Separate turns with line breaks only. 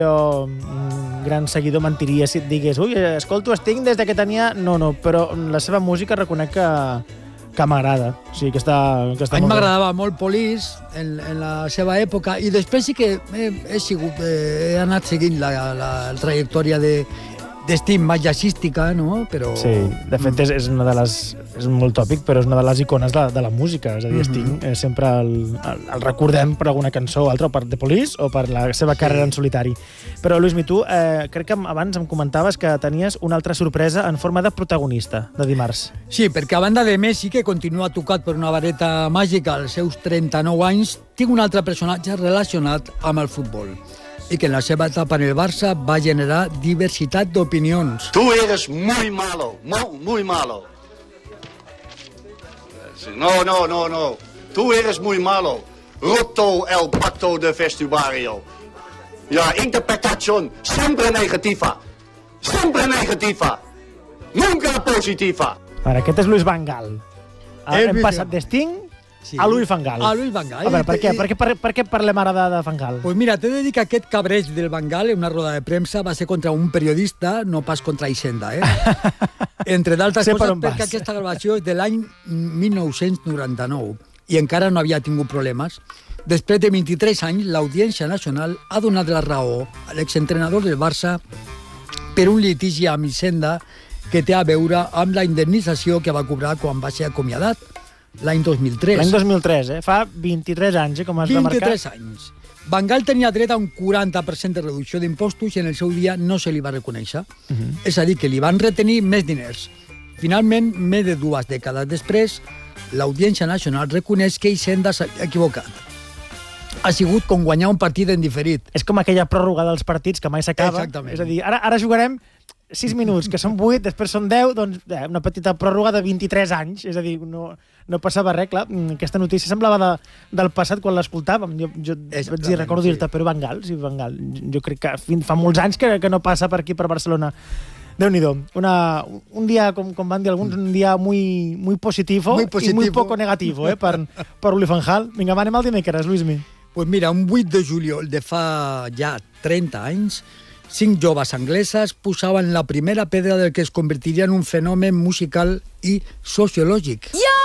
Jo, un gran seguidor, mentiria si et digués escolto Sting des que tenia... No, però la seva música reconec que m'agrada. O sigui, que està
a mi m'agradava molt Police en la seva època i després sí que he anat seguint la trajectòria de Sting més jazzística, no? Però...
Sí, de fet és una de les... És molt tòpic, però és una de les icones de la música. És a dir, Sting sempre el recordem per alguna cançó o altra, o per The Police o per la seva carrera en solitari. Però, Luismi, tu crec que abans em comentaves que tenies una altra sorpresa en forma de protagonista de dimarts.
Sí, perquè a banda de Messi, que continua tocat per una vareta màgica als seus 39 anys, tinc un altre personatge relacionat amb el futbol i que en la seva etapa en el Barça va generar diversitat d'opinions.
Tu eres muy malo, muy malo. No. Tu eres muy malo. Roto el pacto de vestuario. Ja, interpretación siempre negativa. Siempre negativa. Nunca positiva.
Ara, aquest és Luis Van Gaal. Hem passat de Sting a Luis Van Gaal.
A Luis Van Gaal.
A veure, per què parlem ara de Van Gaal?
Pues mira, t'he de dir que aquest cabreig del Van Gaal en una roda de premsa va ser contra un periodista, no pas contra Hisenda, Entre d'altres coses perquè aquesta gravació és de l'any 1999 i encara no havia tingut problemes. Després de 23 anys, l'Audiència Nacional ha donat la raó a l'exentrenador del Barça per un litigi amb Hisenda que té a veure amb la indemnització que va cobrar quan va ser acomiadat l'any 2003.
L'any 2003, Fa 23 anys, com has remarcat.
23 anys. Van Gaal tenia dret a un 40% de reducció d'impostos i en el seu dia no se li va reconèixer. És a dir, que li van retenir més diners. Finalment, més de 2 dècades després, l'Audiència Nacional reconeix que Hisenda s'havia equivocat. Ha sigut com guanyar un partit en diferit.
És com aquella pròrroga dels partits que mai s'acaba.
Exactament.
És a dir, ara jugarem 6 minuts, que són 8, després són 10, doncs una petita pròrroga de 23 anys. És a dir, no passava res, clar. Aquesta notícia semblava del passat quan l'escoltàvem. Jo vaig dir, recordo dir-te, però Van Gaal, sí, Van Gaal. Jo crec que fa molts anys que no passa per aquí, per Barcelona. Déu-n'hi-do. Un dia, com van dir alguns, un dia muy positivo y muy poco negativo, per Luis Van Gaal. Vinga, anem al dimecres, Luismi.
Pues mira, un 8 de juliol de fa ja 30 anys, 5 joves angleses posaven la primera pedra del que es convertiria en un fenomen musical i sociològic.